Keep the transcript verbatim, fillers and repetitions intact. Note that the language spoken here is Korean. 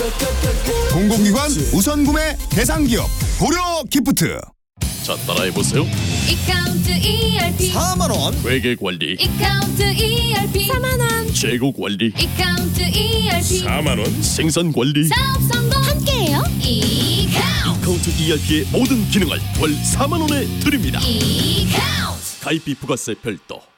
공공기관 우선 구매 대상 기업 고려 기프트. 자, 따라해보세요. 이카운트 이알피 사만 원. 회계 관리, 이카운트 이알피 사만 원 재고 관리, 이카운트 이알피 사만 원. 생산 관리, 사업 성공 함께해요. 이카운트 카운트 이알피의 모든 기능을 월 사만 원에 드립니다. 이카운트 가입비 부가세 별도.